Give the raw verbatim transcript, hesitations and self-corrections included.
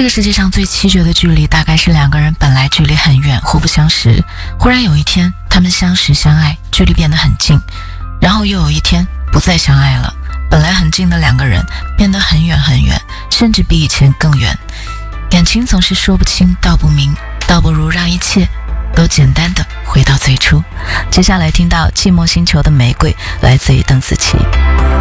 这个世界上最崎岖的距离，大概是两个人本来距离很远，互不相识，忽然有一天他们相识相爱，距离变得很近，然后又有一天不再相爱了，本来很近的两个人变得很远很远，甚至比以前更远。感情总是说不清道不明，倒不如让一切都简单的回到最初。接下来听到寂寞星球的玫瑰，来自于邓紫棋。